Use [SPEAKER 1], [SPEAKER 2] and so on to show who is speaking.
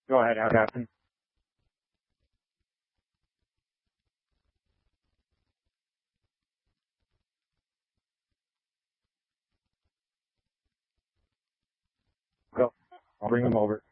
[SPEAKER 1] Go ahead, Captain. Go. I'll bring them over.